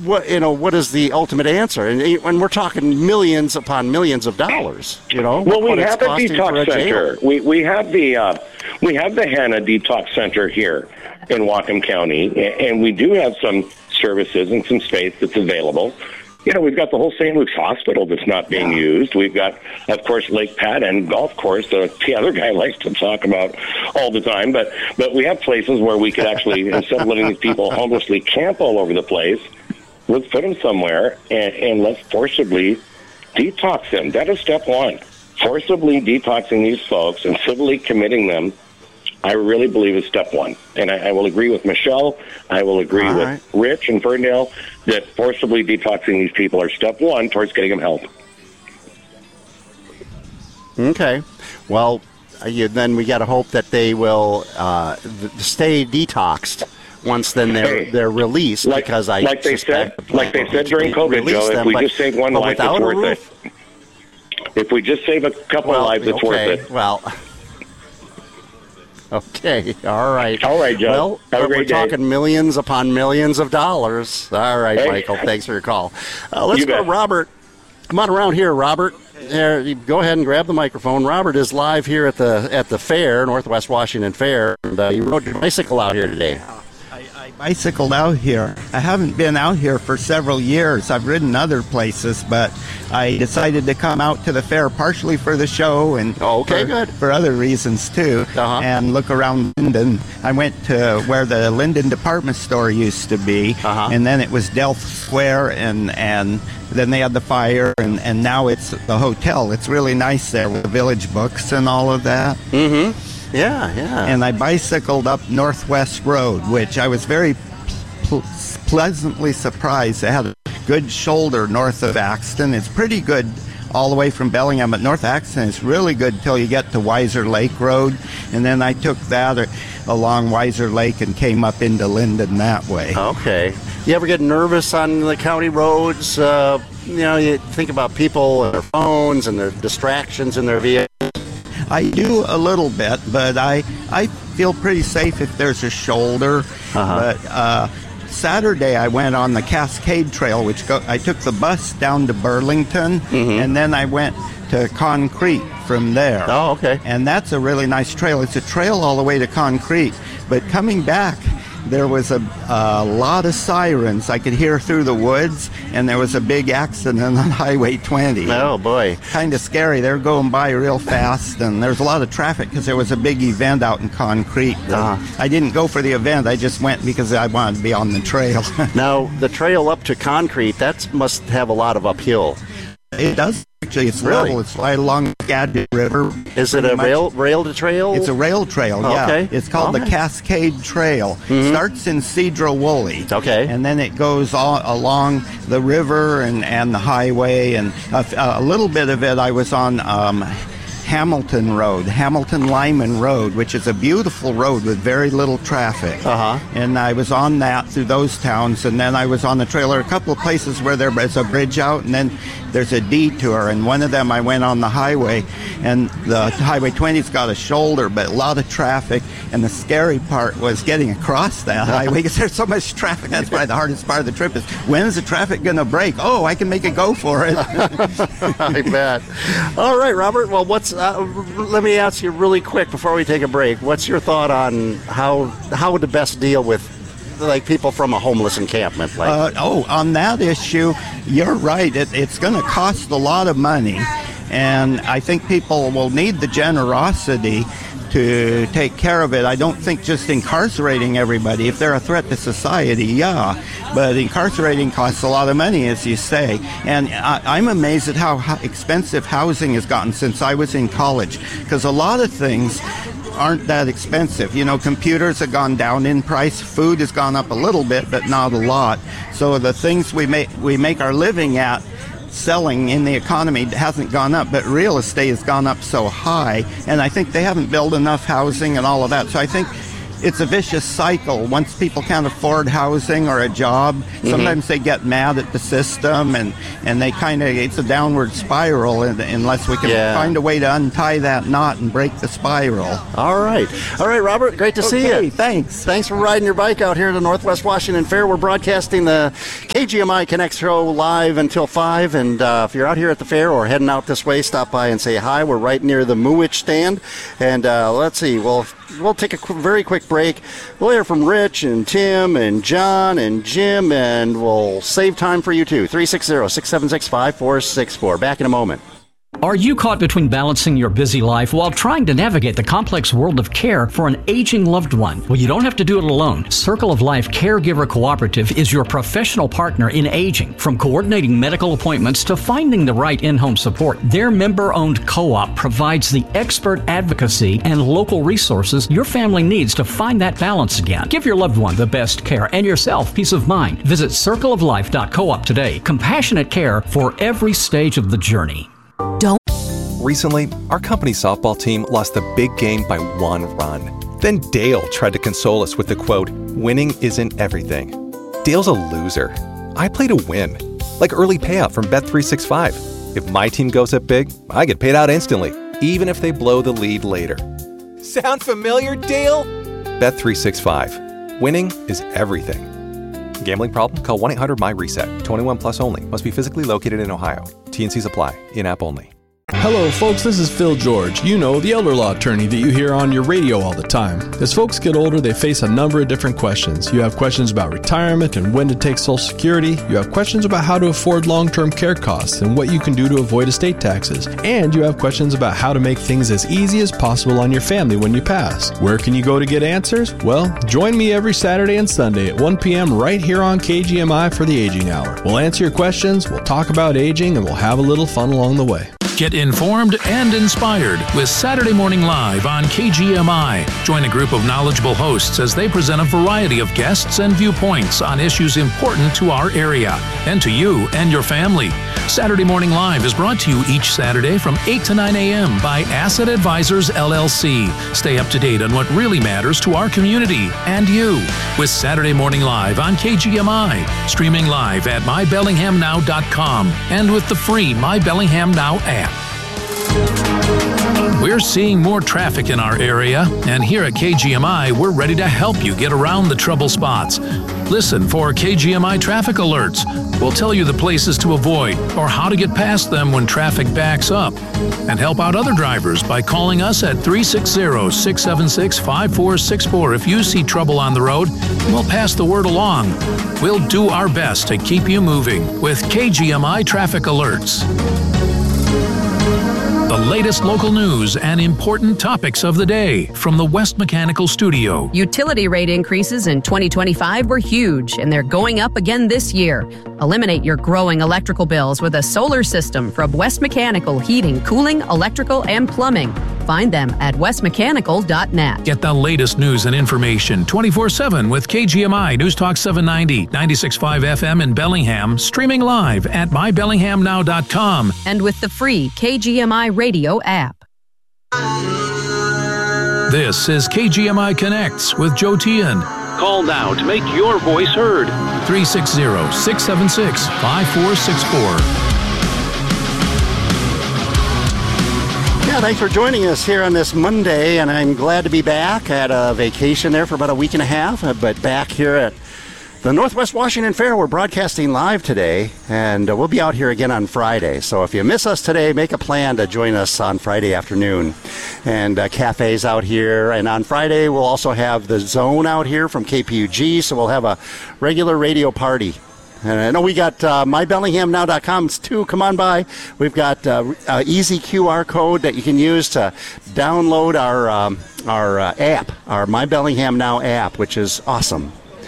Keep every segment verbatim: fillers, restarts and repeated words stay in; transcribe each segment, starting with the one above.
what you know, what is the ultimate answer? And, and we're talking millions upon millions of dollars. You know, well, we what have it's a costing for detox a jail. center. We we have the uh, we have the Hannah Detox Center here in Whatcom County, and we do have some services and some space that's available. You know, we've got the whole Saint Luke's Hospital that's not being Yeah. used. We've got, of course, Lake Patton Golf Course that the other guy likes to talk about all the time. But but we have places where we could actually, instead of letting these people homelessly camp all over the place, let's put them somewhere and, and let's forcibly detox them. That is step one. Forcibly detoxing these folks and civilly committing them, I really believe is step one. And I, I will agree with Michelle. I will agree All with right. Rich and Ferndale that forcibly detoxing these people are step one towards getting them help. Okay. Well, uh, you, then we got to hope that they will uh, th- stay detoxed once then they're Hey, they're released. Like, because I like they said, suspect the like they plan said during will be to COVID, release Joe, if them, we but- just save one but life, it's without a worth roof? it. If we just save a couple Well, of lives, it's okay. worth it. Well. Okay, all right. All right, Joe. Well, Have a but we're great day. talking millions upon millions of dollars. All right, Hey. Michael, thanks for your call. Uh, let's You go to bet. Robert. Come on around here, Robert. There, you go ahead and grab the microphone. Robert is live here at the at the fair, Northwest Washington Fair, and uh, you rode your bicycle out here today. I, I bicycled out here. I haven't been out here for several years. I've ridden other places, but I decided to come out to the fair partially for the show and Oh, okay, for, good. for other reasons too, Uh-huh. and look around Linden. I went to where the Linden department store used to be, Uh-huh. and then it was Delph Square, and and then they had the fire, and, and now it's the hotel. It's really nice there with the Village Books and all of that. Mm-hmm. Yeah, yeah. And I bicycled up Northwest Road, which I was very pl- pleasantly surprised. It had a good shoulder north of Axton. It's pretty good all the way from Bellingham, but North Axton is really good till you get to Weiser Lake Road. And then I took that uh, along Weiser Lake and came up into Linden that way. Okay. You ever get nervous on the county roads? Uh, you know, you think about people and their phones and their distractions in their vehicles. I do a little bit, but I I feel pretty safe if there's a shoulder. Uh-huh. But uh, Saturday I went on the Cascade Trail, which go, I took the bus down to Burlington, and then I went to Concrete from there. Oh, okay. And that's a really nice trail. It's a trail all the way to Concrete, but coming back, there was a, a lot of sirens I could hear through the woods, and there was a big accident on Highway twenty. Oh, boy. Kind of scary. They're going by real fast, and there's a lot of traffic because there was a big event out in Concrete. Uh-huh. I didn't go for the event. I just went because I wanted to be on the trail. Now, the trail up to Concrete, that must have a lot of uphill. It does, actually. It's Really? level. It's right along the Skagit River. Is it pretty a much. rail rail to trail? It's a rail trail, yeah. Okay. It's called the Okay. Cascade Trail. Starts in Cedro-Woolley. Okay. And then it goes all along the river and, and the highway. And a, a little bit of it I was on um, Hamilton Road, Hamilton Lyman Road, which is a beautiful road with very little traffic. Uh-huh. And I was on that through those towns, and then I was on the trailer a couple of places where there's a bridge out, and then there's a detour, and one of them I went on the highway, and the Highway twenty's got a shoulder, but a lot of traffic, and the scary part was getting across that highway because there's so much traffic. That's probably the hardest part of the trip is, when is the traffic going to break? Oh, I can make it go for it. I bet. All right, Robert. Well, what's uh, let me ask you really quick before we take a break. What's your thought on how how to best deal with like people from a homeless encampment? Like, Uh, oh, on that issue, you're right. It, it's going to cost a lot of money, and I think people will need the generosity to take care of it. I don't think just incarcerating everybody, if they're a threat to society, yeah, but incarcerating costs a lot of money, as you say. And I, I'm amazed at how ho- expensive housing has gotten since I was in college, because a lot of things aren't that expensive. You know, computers have gone down in price. Food has gone up a little bit, but not a lot. So the things we make we make our living at selling in the economy hasn't gone up, but real estate has gone up so high, and I think they haven't built enough housing and all of that. So I think it's a vicious cycle. Once people can't afford housing or a job, mm-hmm. sometimes they get mad at the system, and, and they kind of, it's a downward spiral unless we can yeah. find a way to untie that knot and break the spiral. All right. All right, Robert, great to okay, see you. Thanks. Thanks for riding your bike out here at the Northwest Washington Fair. We're broadcasting the K G M I Connect show live until five, and uh, if you're out here at the fair or heading out this way, stop by and say hi. We're right near the Muwich stand, and uh, let's see, we'll, we'll take a qu- very quick break. We'll hear from Rich and Tim and John and Jim, and we'll save time for you too. three six zero, six seven six, five four six four. Back in a moment. Are you caught between balancing your busy life while trying to navigate the complex world of care for an aging loved one? Well, you don't have to do it alone. Circle of Life Caregiver Cooperative is your professional partner in aging. From coordinating medical appointments to finding the right in-home support, their member-owned co-op provides the expert advocacy and local resources your family needs to find that balance again. Give your loved one the best care and yourself peace of mind. Visit circle of life dot coop today. Compassionate care for every stage of the journey. Don't. Recently, our company softball team lost the big game by one run. Then Dale tried to console us with the quote, "Winning isn't everything." Dale's a loser. I play to win. Like early payout from Bet three sixty-five. If my team goes up big, I get paid out instantly, even if they blow the lead later. Sound familiar, Dale? Bet three sixty-five. Winning is everything. Gambling problem? Call one eight hundred M Y reset. twenty-one plus only. Must be physically located in Ohio. T and Cs apply. In-app only. Hello folks, this is Phil George, you know, the elder law attorney that you hear on your radio all the time. As folks get older, they face a number of different questions. You have questions about retirement and when to take Social Security. You have questions about how to afford long-term care costs and what you can do to avoid estate taxes. And you have questions about how to make things as easy as possible on your family when you pass. Where can you go to get answers? Well, join me every Saturday and Sunday at one p.m. right here on K G M I for the Aging Hour. We'll answer your questions, we'll talk about aging, and we'll have a little fun along the way. Get informed and inspired with Saturday Morning Live on K G M I. Join a group of knowledgeable hosts as they present a variety of guests and viewpoints on issues important to our area and to you and your family. Saturday Morning Live is brought to you each Saturday from eight to nine a.m. by Asset Advisors, L L C. Stay up to date on what really matters to our community and you with Saturday Morning Live on K G M I. Streaming live at my bellingham now dot com and with the free My Bellingham Now app. We're seeing more traffic in our area, and here at K G M I, we're ready to help you get around the trouble spots. Listen for K G M I traffic alerts. We'll tell you the places to avoid or how to get past them when traffic backs up. And help out other drivers by calling us at three six zero, six seven six, five four six four if you see trouble on the road. We'll pass the word along. We'll do our best to keep you moving with K G M I traffic alerts. The latest local news and important topics of the day from the West Mechanical Studio. Utility rate increases in twenty twenty-five were huge, and they're going up again this year. Eliminate your growing electrical bills with a solar system from West Mechanical Heating, Cooling, Electrical, and Plumbing. Find them at west mechanical dot net. Get the latest news and information twenty-four seven with K G M I News Talk seven ninety, ninety-six point five F M in Bellingham, streaming live at my bellingham now dot com. And with the free K G M I radio app. This is K G M I Connects with Joe Tian. Call now to make your voice heard. three six zero, six seven six, five four six four. Yeah, thanks for joining us here on this Monday, and I'm glad to be back. I had a vacation there for about a week and a half, but back here at the Northwest Washington Fair. We're broadcasting live today, and we'll be out here again on Friday. So if you miss us today, make a plan to join us on Friday afternoon. And uh, cafes out here, and on Friday we'll also have the Zone out here from K P U G, so we'll have a regular radio party. And I know we got uh, my bellingham now dot com too. Come on by. We've got uh, uh, easy Q R code that you can use to download our um, our uh, app, our My Bellingham Now app, which is awesome.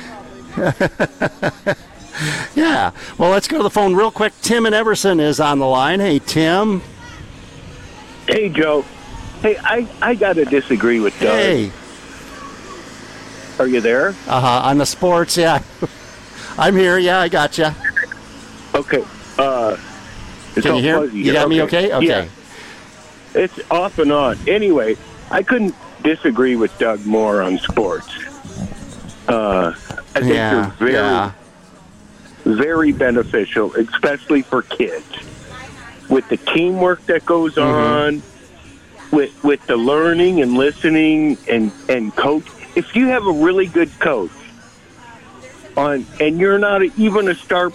Yeah. Well, let's go to the phone real quick. Tim in Everson is on the line. Hey, Tim. Hey, Joe. Hey, I, I got to disagree with Doug. Hey. Are you there? Uh-huh. On the sports, yeah. I'm here. Yeah, I got you. Okay. Uh, Can you hear? You got okay. me okay? Okay. Yeah. It's off and on. Anyway, I couldn't disagree with Doug Moore on sports. Uh, I think Yeah, they're very, yeah. very beneficial, especially for kids. With the teamwork that goes Mm-hmm. on, with with the learning and listening and, and coach. If you have a really good coach on, and you're not even a star